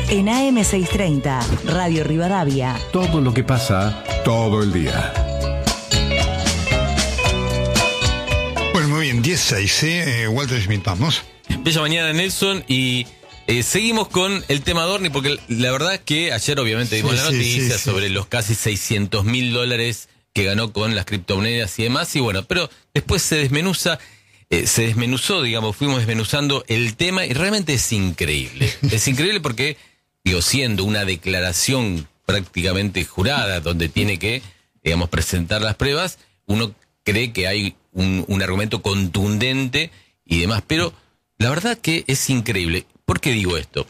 En AM630, Radio Rivadavia. Todo lo que pasa, todo el día. Bueno, muy bien, 10-6, Walter Schmidt, vamos. Bella mañana, Nelson, y seguimos con el tema Adorni, porque la verdad es que ayer obviamente dimos la noticia sobre los casi $600.000 que ganó con las criptomonedas y demás, y bueno, pero después se desmenuzó, digamos, fuimos desmenuzando el tema, y realmente es increíble. Es increíble porque, digo, siendo una declaración prácticamente jurada, donde tiene que, digamos, presentar las pruebas, uno cree que hay un argumento contundente y demás, pero la verdad que es increíble. ¿Por qué digo esto?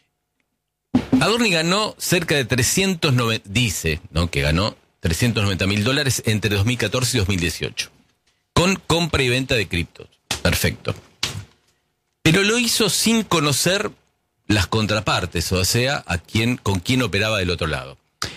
Adorni ganó cerca de dice, ¿no?, que ganó $390.000 entre 2014 y 2018, con compra y venta de criptos. Perfecto. Pero lo hizo sin conocer las contrapartes, o sea, con quién operaba del otro lado.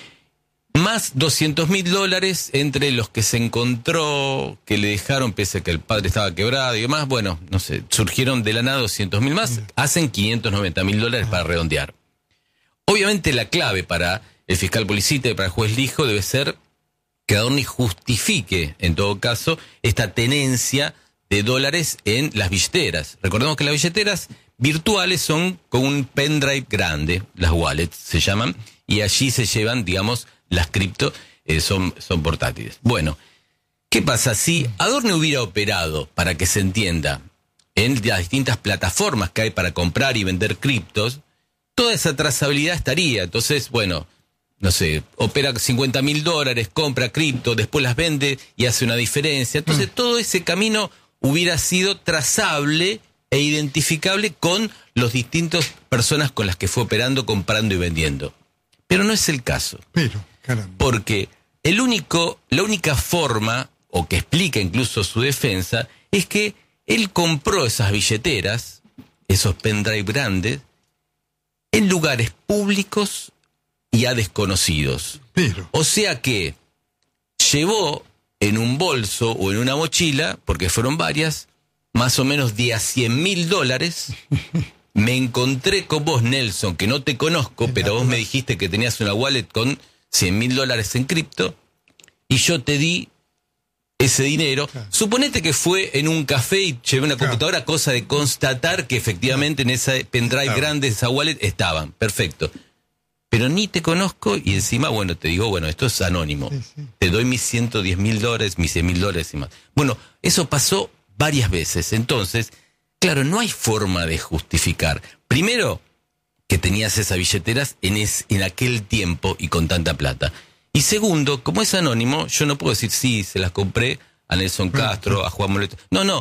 Más $200.000 entre los que se encontró, que le dejaron, pese a que el padre estaba quebrado y demás. Bueno, no sé, surgieron de la nada $200.000 más, hacen $590.000 para redondear. Obviamente la clave para el fiscal Policita y para el juez Lijo debe ser que Adorni justifique, en todo caso, esta tenencia de dólares en las billeteras. Recordemos que las billeteras virtuales son con un pendrive grande, las wallets se llaman, y allí se llevan, digamos, las cripto, son portátiles. Bueno, ¿qué pasa? Si Adorni hubiera operado, para que se entienda, en las distintas plataformas que hay para comprar y vender criptos, toda esa trazabilidad estaría. Entonces, bueno, no sé, opera $50.000, compra cripto, después las vende y hace una diferencia. Entonces, todo ese camino hubiera sido trazable e identificable con los distintos personas con las que fue operando, comprando y vendiendo. Pero no es el caso. Porque la única forma, o que explica incluso su defensa, es que él compró esas billeteras, esos pendrive grandes, en lugares públicos y a desconocidos. O sea que llevó en un bolso o en una mochila, porque fueron varias, más o menos de a $100.000. Me encontré con vos, Nelson, que no te conozco, pero vos me dijiste que tenías una wallet con $100.000 en cripto, y yo te di ese dinero. Suponete que fue en un café y llevé una computadora, cosa de constatar que efectivamente en esa pendrive grande, esa wallet, estaban. Perfecto. Pero ni te conozco y encima, bueno, te digo, bueno, esto es anónimo. Te doy mis $110.000, mis $100.000 y más. Bueno, eso pasó varias veces. Entonces, claro, no hay forma de justificar. Primero, que tenías esas billeteras en aquel tiempo y con tanta plata. Y segundo, como es anónimo, yo no puedo decir, sí, se las compré a Nelson Castro, a Juan Moleto.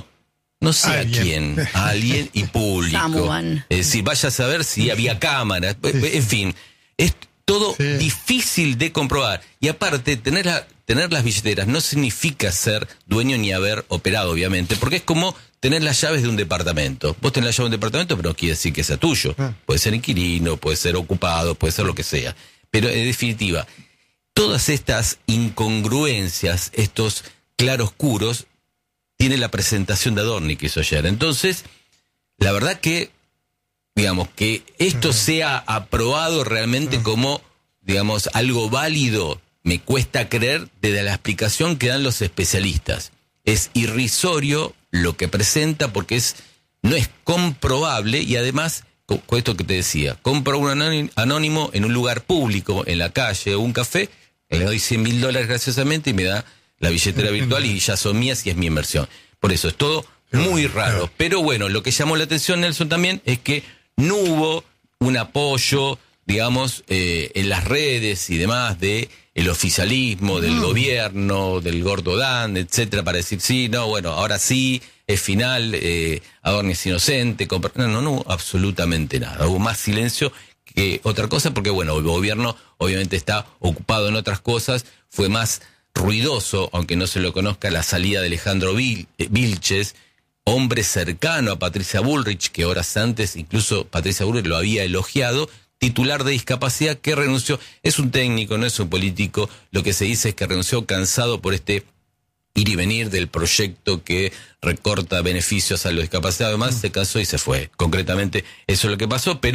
No sé a quién, a alguien y público. Es decir, vaya a saber si había cámaras, en fin. Es todo difícil de comprobar. Y aparte, tener las billeteras no significa ser dueño ni haber operado, obviamente, porque es como tener las llaves de un departamento. Vos tenés la llave de un departamento, pero no quiere decir que sea tuyo. Puede ser inquilino, puede ser ocupado, puede ser lo que sea. Pero en definitiva, todas estas incongruencias, estos claroscuros, tiene la presentación de Adorni que hizo ayer. Entonces, la verdad que, digamos, que esto sea aprobado realmente como, digamos, algo válido, me cuesta creer desde la explicación que dan los especialistas. Es irrisorio lo que presenta porque no es comprobable, y además, con esto que te decía, compro un anónimo en un lugar público, en la calle o un café, le doy $100.000 graciosamente y me da la billetera virtual y ya son mías y es mi inversión. Por eso es todo muy raro. Pero bueno, lo que llamó la atención, Nelson, también es que no hubo un apoyo, digamos, en las redes y demás de el oficialismo, del gobierno, del Gordo Dan, etcétera, para decir, sí, no, bueno, ahora sí, es final, Adorni es inocente. No, absolutamente nada. Hubo más silencio que otra cosa, porque bueno, el gobierno obviamente está ocupado en otras cosas. Fue más ruidoso, aunque no se lo conozca, la salida de Alejandro Vilches, hombre cercano a Patricia Bullrich, que horas antes incluso Patricia Bullrich lo había elogiado, titular de discapacidad, que renunció. Es un técnico, no es un político. Lo que se dice es que renunció cansado por este ir y venir del proyecto que recorta beneficios a los discapacitados. Además, se cansó y se fue. Concretamente, eso es lo que pasó, pero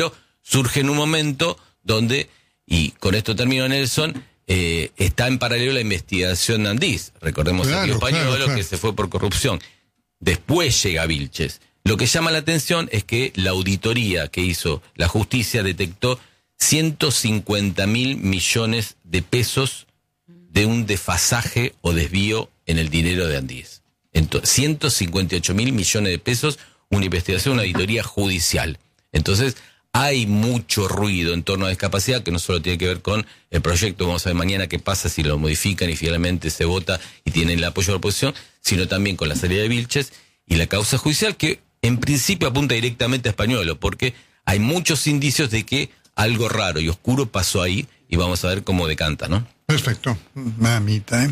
surge en un momento donde, y con esto termino Nelson, está en paralelo la investigación de Andís. Recordemos el tío Pañuelo que se fue por corrupción. Después llega Vilches. Lo que llama la atención es que la auditoría que hizo la justicia detectó 150.000 millones de pesos de un desfasaje o desvío en el dinero de Andís. 158.000 millones de pesos, una investigación, una auditoría judicial. Entonces, hay mucho ruido en torno a discapacidad que no solo tiene que ver con el proyecto, vamos a ver mañana qué pasa si lo modifican y finalmente se vota y tienen el apoyo de la oposición, sino también con la salida de Vilches y la causa judicial que en principio apunta directamente a Pañuelo, porque hay muchos indicios de que algo raro y oscuro pasó ahí y vamos a ver cómo decanta, ¿no? Perfecto, mamita.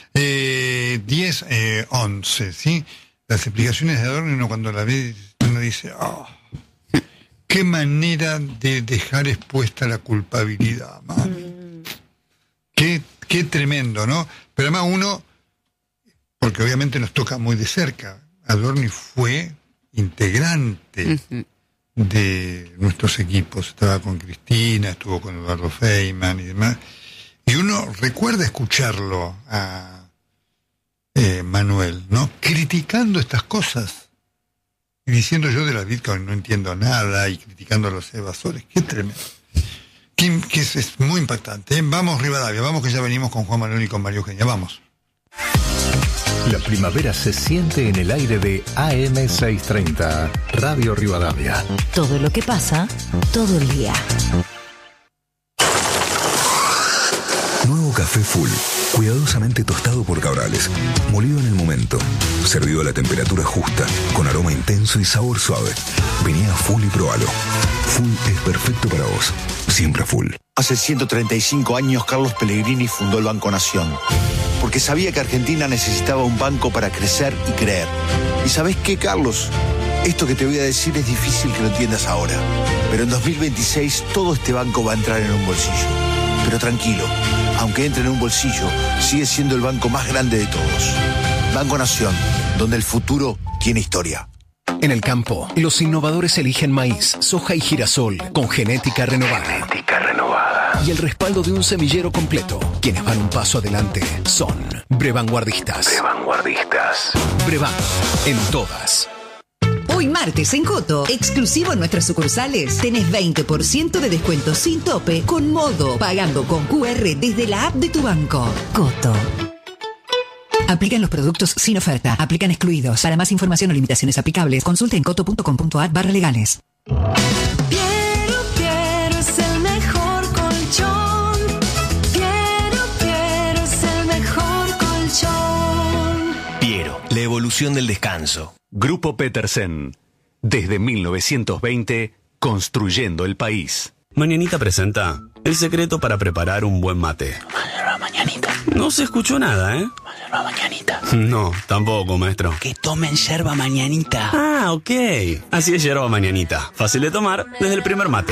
10:11, ¿sí? Las explicaciones de Adorno, uno cuando la ve, uno dice, qué manera de dejar expuesta la culpabilidad, mami. Qué tremendo, ¿no? Pero además uno, porque obviamente nos toca muy de cerca, Adorni fue integrante de nuestros equipos. Estaba con Cristina, estuvo con Eduardo Feynman y demás. Y uno recuerda escucharlo a Manuel, ¿no? Criticando estas cosas. Y diciendo yo de la Bitcoin no entiendo nada y criticando a los evasores. Qué tremendo. Que es muy impactante. Vamos, Rivadavia, vamos que ya venimos con Juan Manuel y con María Eugenia. Vamos. La primavera se siente en el aire de AM630, Radio Rivadavia. Todo lo que pasa, todo el día. Nuevo café Full, cuidadosamente tostado por Cabrales, molido en el momento, servido a la temperatura justa, con aroma intenso y sabor suave. Vení a Full y probalo. Full es perfecto para vos, siempre Full. Hace 135 años Carlos Pellegrini fundó el Banco Nación, porque sabía que Argentina necesitaba un banco para crecer y creer. ¿Y sabés qué, Carlos? Esto que te voy a decir es difícil que lo entiendas ahora, pero en 2026 todo este banco va a entrar en un bolsillo. Pero tranquilo, aunque entre en un bolsillo, sigue siendo el banco más grande de todos. Banco Nación, donde el futuro tiene historia. En el campo, los innovadores eligen maíz, soja y girasol con genética renovada. Y el respaldo de un semillero completo. Quienes van un paso adelante son Brevanguardistas. Brevan, en todas. Hoy martes en Coto, exclusivo en nuestras sucursales, tenés 20% de descuento sin tope con Modo, pagando con QR desde la app de tu banco. Coto. Aplican los productos sin oferta. Aplican excluidos. Para más información o limitaciones aplicables, consulte en coto.com.ar/legales. Piero es el mejor colchón. Piero es el mejor colchón. Piero, la evolución del descanso. Grupo Petersen. Desde 1920, construyendo el país. Mañanita presenta el secreto para preparar un buen mate. Mañanita. No se escuchó nada, ¿eh? Mañanita. No, tampoco, maestro. Que tomen yerba mañanita. Ah, ok. Así es yerba mañanita. Fácil de tomar desde el primer mate.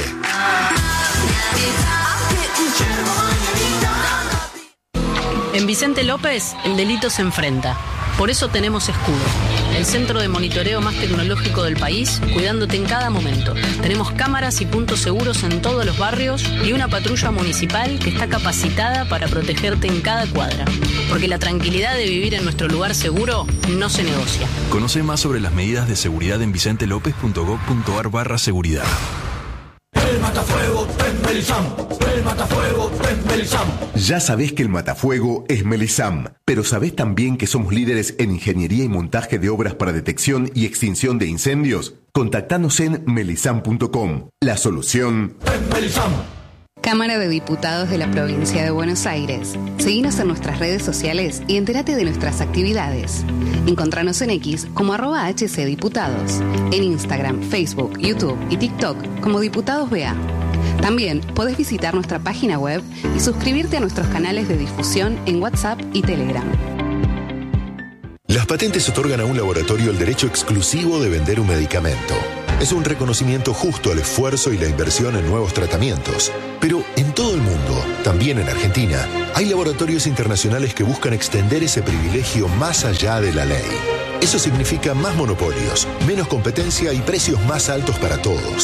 En Vicente López, el delito se enfrenta. Por eso tenemos Escudo, el centro de monitoreo más tecnológico del país, cuidándote en cada momento. Tenemos cámaras y puntos seguros en todos los barrios y una patrulla municipal que está capacitada para protegerte en cada cuadra. Porque la tranquilidad de vivir en nuestro lugar seguro no se negocia. Conoce más sobre las medidas de seguridad en vicentelopez.gov.ar/seguridad. El matafuego es Melisam. El matafuego es Melisam. Ya sabés que el matafuego es Melisam, pero ¿sabés también que somos líderes en ingeniería y montaje de obras para detección y extinción de incendios? Contactanos en melisam.com. La solución es Melisam. Cámara de Diputados de la Provincia de Buenos Aires. Seguinos en nuestras redes sociales y entérate de nuestras actividades. Encontranos en X como @HCDiputados, en Instagram, Facebook, YouTube y TikTok como Diputados BA. También podés visitar nuestra página web y suscribirte a nuestros canales de difusión en WhatsApp y Telegram. Las patentes otorgan a un laboratorio el derecho exclusivo de vender un medicamento. Es un reconocimiento justo al esfuerzo y la inversión en nuevos tratamientos. Pero en todo el mundo, también en Argentina, hay laboratorios internacionales que buscan extender ese privilegio más allá de la ley. Eso significa más monopolios, menos competencia y precios más altos para todos.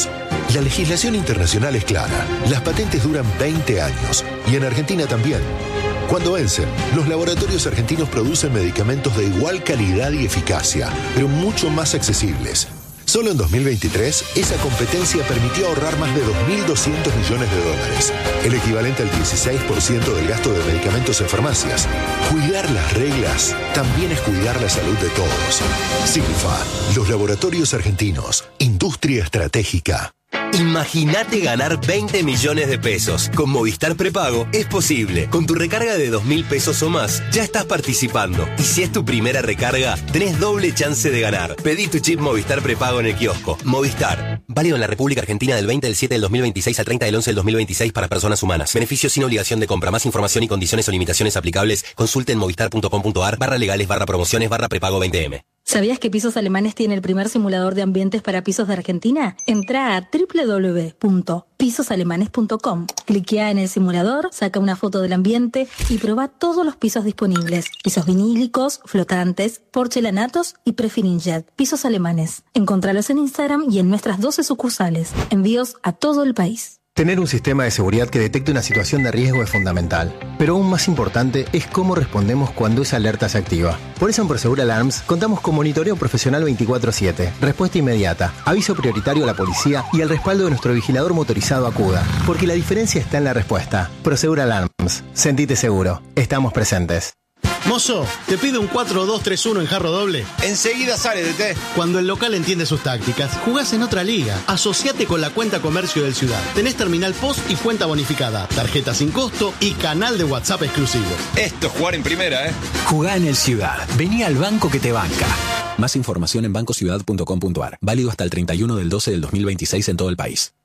La legislación internacional es clara. Las patentes duran 20 años y en Argentina también. Cuando vencen, los laboratorios argentinos producen medicamentos de igual calidad y eficacia, pero mucho más accesibles. Solo en 2023, esa competencia permitió ahorrar más de 2.200 millones de dólares, el equivalente al 16% del gasto de medicamentos en farmacias. Cuidar las reglas también es cuidar la salud de todos. Silfa, los laboratorios argentinos, industria estratégica. Imagínate ganar 20 millones de pesos. Con Movistar Prepago es posible. Con tu recarga de 2.000 pesos o más, ya estás participando. Y si es tu primera recarga, tenés doble chance de ganar. Pedí tu chip Movistar Prepago en el kiosco. Movistar. Válido en la República Argentina del 20 del 7 del 2026 al 30 del 11 del 2026 para personas humanas. Beneficios sin obligación de compra. Más información y condiciones o limitaciones aplicables. Consulte en movistar.com.ar/legales/prepago 20M. ¿Sabías que Pisos Alemanes tiene el primer simulador de ambientes para pisos de Argentina? Entrá a www.pisosalemanes.com. Cliquea en el simulador, saca una foto del ambiente y probá todos los pisos disponibles. Pisos vinílicos, flotantes, porcelanatos y Prefirinjet. Pisos Alemanes. Encontralos en Instagram y en nuestras 12 sucursales. Envíos a todo el país. Tener un sistema de seguridad que detecte una situación de riesgo es fundamental, pero aún más importante es cómo respondemos cuando esa alerta se activa. Por eso en Prosegur Alarms contamos con monitoreo profesional 24/7, respuesta inmediata, aviso prioritario a la policía y el respaldo de nuestro vigilador motorizado Acuda, porque la diferencia está en la respuesta. Prosegur Alarms, sentite seguro, estamos presentes. Mozo, ¿te pido un 4-2-3-1 en jarro doble? Enseguida sale, DT. Cuando el local entiende sus tácticas, jugás en otra liga. Asociate con la cuenta comercio del Ciudad. Tenés terminal POS y cuenta bonificada, tarjeta sin costo y canal de WhatsApp exclusivo. Esto es jugar en primera, ¿eh? Jugá en el Ciudad. Vení al banco que te banca. Más información en bancociudad.com.ar. Válido hasta el 31 del 12 del 2026 en todo el país.